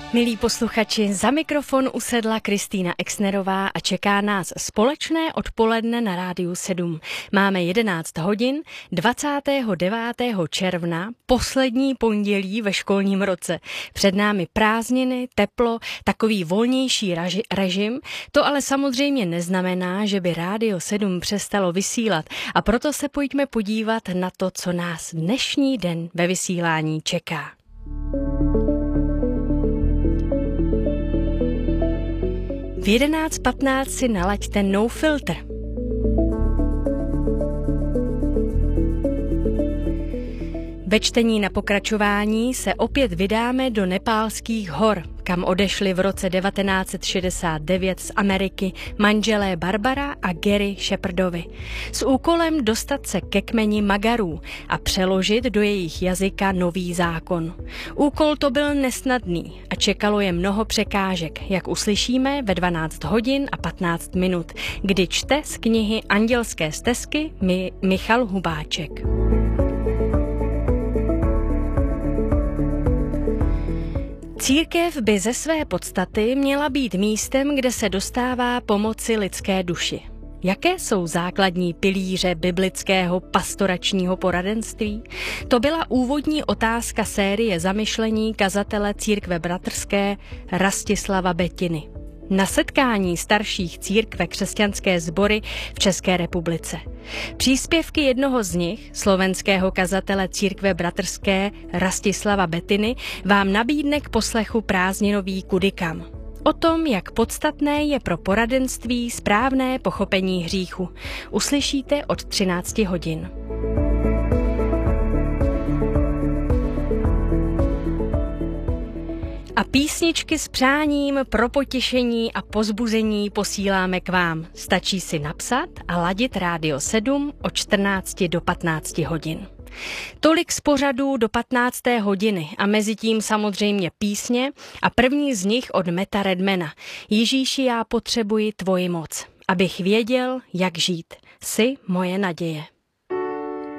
Milí posluchači, za mikrofon usedla Kristýna Exnerová a čeká nás společné odpoledne na Rádiu 7. Máme 11 hodin 29. června, poslední pondělí ve školním roce. Před námi prázdniny, teplo, takový volnější režim. To ale samozřejmě neznamená, že by Rádio 7 přestalo vysílat, a proto se pojďme podívat na to, co nás dnešní den ve vysílání čeká. V 11:15 si nalaďte No Filter. Ve čtení na pokračování se opět vydáme do nepálských hor, kam odešli v roce 1969 z Ameriky manželé Barbara a Gary Shepherdovi s úkolem dostat se ke kmeni Magarů a přeložit do jejich jazyka nový zákon. Úkol to byl nesnadný a čekalo je mnoho překážek, jak uslyšíme ve 12 hodin a 15 minut, kdy čte z knihy Andělské stezky Michal Hubáček. Církev by ze své podstaty měla být místem, kde se dostává pomoci lidské duši. Jaké jsou základní pilíře biblického pastoračního poradenství? To byla úvodní otázka série zamyšlení kazatele církve bratrské Rastislava Betiny na setkání starších církve křesťanské sbory v České republice. Příspěvky jednoho z nich, slovenského kazatele církve bratrské Rastislava Betiny, vám nabídne k poslechu prázdninový Kudy kam. O tom, jak podstatné je pro poradenství správné pochopení hříchu, uslyšíte od 13 hodin. A písničky s přáním pro potěšení a pozbuzení posíláme k vám. Stačí si napsat a ladit Rádio 7 od 14 do 15 hodin. Tolik z pořadů do 15. hodiny a mezi tím samozřejmě písně a první z nich od Metta Redmana. Ježíši, já potřebuji tvoji moc, abych věděl, jak žít. Jsi moje naděje.